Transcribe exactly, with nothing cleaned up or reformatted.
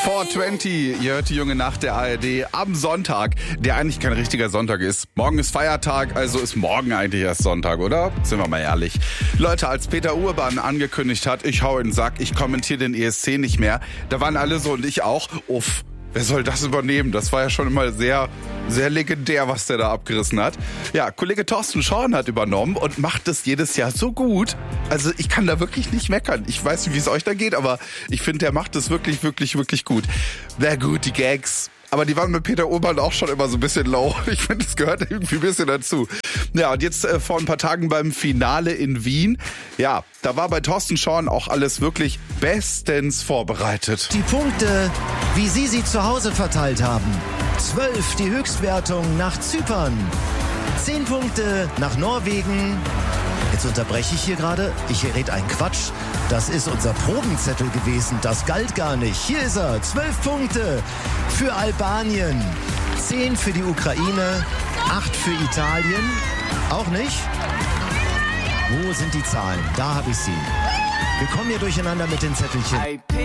vier zwanzig, ihr hört die junge Nacht der A R D am Sonntag, der eigentlich kein richtiger Sonntag ist. Morgen ist Feiertag, also ist morgen eigentlich erst Sonntag, oder? Sind wir mal ehrlich. Leute, als Peter Urban angekündigt hat, ich hau in den Sack, ich kommentiere den E S C nicht mehr, da waren alle so und ich auch, uff. Wer soll das übernehmen? Das war ja schon immer sehr, sehr legendär, was der da abgerissen hat. Ja, Kollege Thorsten Schorn hat übernommen und macht das jedes Jahr so gut. Also ich kann da wirklich nicht meckern. Ich weiß nicht, wie es euch da geht, aber ich finde, der macht das wirklich, wirklich, wirklich gut. Sehr gut, die Gags. Aber die waren mit Peter Urban auch schon immer so ein bisschen low. Ich finde, das gehört irgendwie ein bisschen dazu. Ja, und jetzt äh, vor ein paar Tagen beim Finale in Wien. Ja, da war bei Thorsten Schorn auch alles wirklich bestens vorbereitet. Die Punkte, wie Sie sie zu Hause verteilt haben. Zwölf die Höchstwertung nach Zypern. Zehn Punkte nach Norwegen. Jetzt unterbreche ich hier gerade. Ich rede einen Quatsch. Das ist unser Probenzettel gewesen. Das galt gar nicht. Hier ist er. Zwölf Punkte für Albanien. Zehn für die Ukraine. Acht für Italien. Auch nicht? Wo sind die Zahlen? Da habe ich sie. Wir kommen hier durcheinander mit den Zettelchen.